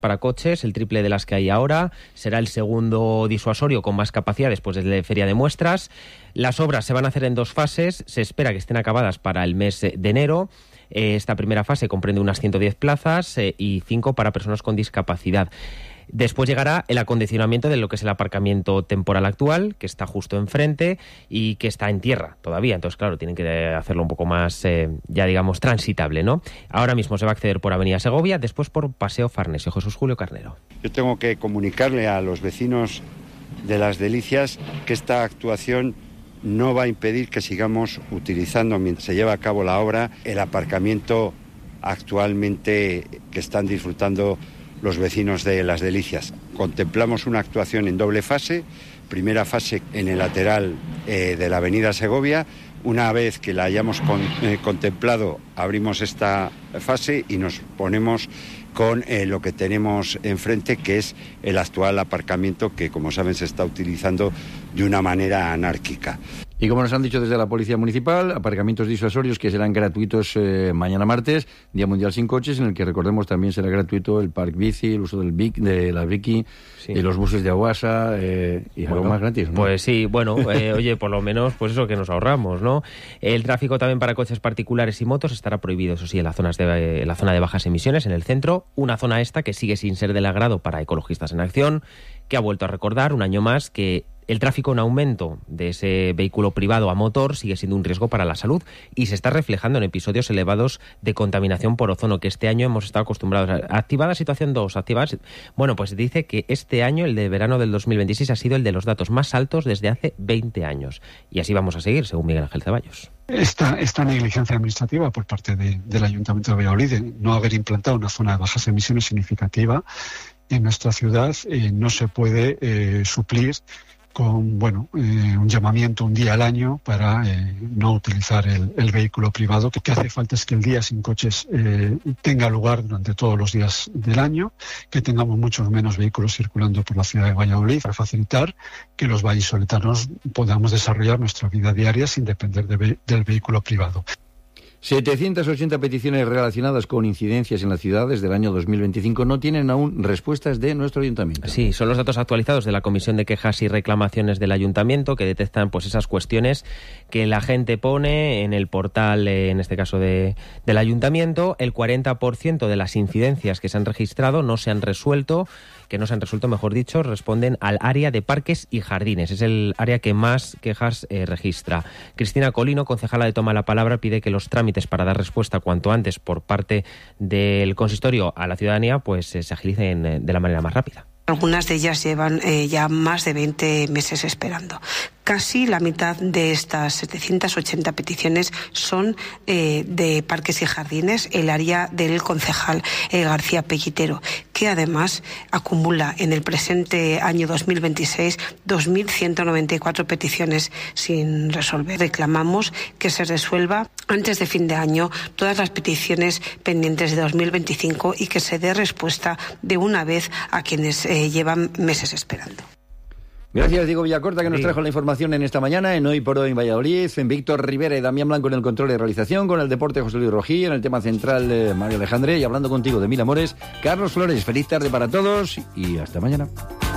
para coches, el triple de las que hay ahora. Será el segundo disuasorio con más capacidad después de la feria de muestras. Las obras se van a hacer en 2 fases. Se espera que estén acabadas para el mes de enero. Esta primera fase comprende unas 110 plazas y 5 para personas con discapacidad. Después llegará el acondicionamiento de lo que es el aparcamiento temporal actual, que está justo enfrente y que está en tierra todavía. Entonces, claro, tienen que hacerlo un poco más, ya digamos, transitable, ¿no? Ahora mismo se va a acceder por Avenida Segovia, después por Paseo Farnesio. Jesús Julio Carnero. Yo tengo que comunicarle a los vecinos de Las Delicias que esta actuación no va a impedir que sigamos utilizando, mientras se lleva a cabo la obra, el aparcamiento actualmente que están disfrutando los vecinos de Las Delicias. Contemplamos una actuación en doble fase. Primera fase en el lateral de la avenida Segovia. Una vez que la hayamos contemplado, abrimos esta fase y nos ponemos con lo que tenemos enfrente, que es el actual aparcamiento que, como saben, se está utilizando de una manera anárquica. Y como nos han dicho desde la Policía Municipal, aparcamientos disuasorios que serán gratuitos mañana martes, Día Mundial Sin Coches, en el que, recordemos, también será gratuito el park bici, el uso de la Vicky, sí, y los buses de Aguasa y algo más gratis, ¿no? Pues sí, bueno, oye, por lo menos pues eso que nos ahorramos, ¿no? El tráfico también para coches particulares y motos estará prohibido, eso sí, en la zona de bajas emisiones, en el centro, una zona esta que sigue sin ser del agrado para Ecologistas en Acción, que ha vuelto a recordar un año más que el tráfico en aumento de ese vehículo privado a motor sigue siendo un riesgo para la salud y se está reflejando en episodios elevados de contaminación por ozono que este año hemos estado acostumbrados a. Activada situación 2, bueno, pues dice que este año, el de verano del 2026, ha sido el de los datos más altos desde hace 20 años. Y así vamos a seguir, según Miguel Ángel Ceballos. Esta negligencia administrativa por parte del Ayuntamiento de Valladolid de no haber implantado una zona de bajas emisiones significativa en nuestra ciudad no se puede suplir con un llamamiento un día al año para no utilizar el vehículo privado. Que hace falta es que el día sin coches tenga lugar durante todos los días del año, que tengamos muchos menos vehículos circulando por la ciudad de Valladolid para facilitar que los vallisoletanos podamos desarrollar nuestra vida diaria sin depender del vehículo privado. 780 peticiones relacionadas con incidencias en la ciudad desde el año 2025 no tienen aún respuestas de nuestro ayuntamiento. Sí, son los datos actualizados de la Comisión de Quejas y Reclamaciones del Ayuntamiento, que detectan pues esas cuestiones que la gente pone en el portal, en este caso del Ayuntamiento. El 40% de las incidencias que se han registrado no se han resuelto, mejor dicho, responden al área de parques y jardines. Es el área que más quejas registra. Cristina Colino, concejala de Toma la Palabra, pide que los trámites para dar respuesta cuanto antes por parte del consistorio a la ciudadanía pues se agilicen de la manera más rápida. Algunas de ellas llevan ya más de 20 meses esperando. Casi la mitad de estas 780 peticiones son de parques y jardines, el área del concejal García Pellitero, que además acumula en el presente año 2026 2.194 peticiones sin resolver. Reclamamos que se resuelva antes de fin de año todas las peticiones pendientes de 2025 y que se dé respuesta de una vez a quienes llevan meses esperando. Gracias, Diego Villacorta, que nos trajo la información en esta mañana, en Hoy por Hoy en Valladolid, en Víctor Rivera y Damián Blanco en el control de realización, con el deporte José Luis Rojí, en el tema central Mario Alejandre, y hablando contigo de Mil Amores, Carlos Flores. Feliz tarde para todos y hasta mañana.